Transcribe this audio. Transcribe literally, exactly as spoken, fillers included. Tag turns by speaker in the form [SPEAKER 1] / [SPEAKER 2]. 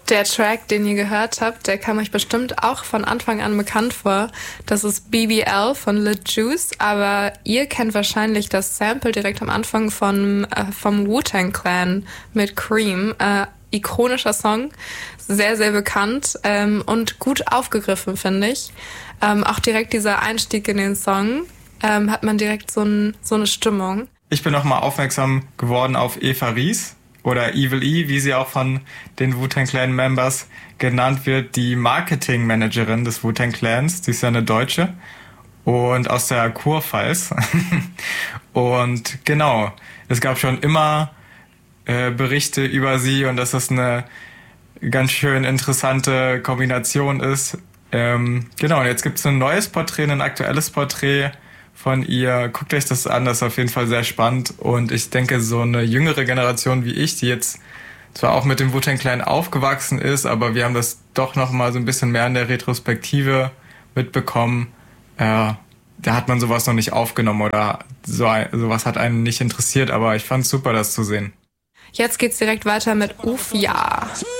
[SPEAKER 1] Der Track, den ihr gehört habt, der kam euch bestimmt auch von Anfang an bekannt vor. Das ist B B L von Lil Juice, aber ihr kennt wahrscheinlich das Sample direkt am Anfang von, äh, vom Wu-Tang Clan mit Cream. Äh, ikonischer Song, sehr, sehr bekannt ähm, und gut aufgegriffen, finde ich. Ähm, auch direkt dieser Einstieg in den Song ähm, hat man direkt so, ein, so eine Stimmung.
[SPEAKER 2] Ich bin nochmal aufmerksam geworden auf Eva Ries. Oder Evil E, wie sie auch von den Wu-Tang Clan Members genannt wird, die Marketingmanagerin des Wu-Tang Clans. Sie ist ja eine Deutsche und aus der Kurpfalz. Und genau, es gab schon immer äh, Berichte über sie und dass das eine ganz schön interessante Kombination ist. Ähm, genau, und jetzt gibt es ein neues Porträt, ein aktuelles Porträt von ihr. Guckt euch das an, das ist auf jeden Fall sehr spannend. Und ich denke, so eine jüngere Generation wie ich, die jetzt zwar auch mit dem Wu-Tang Clan aufgewachsen ist, aber wir haben das doch noch mal so ein bisschen mehr in der Retrospektive mitbekommen. Äh, da hat man sowas noch nicht aufgenommen oder so, sowas hat einen nicht interessiert, aber ich fand es super, das zu sehen.
[SPEAKER 1] Jetzt geht's direkt weiter mit Uff Ja.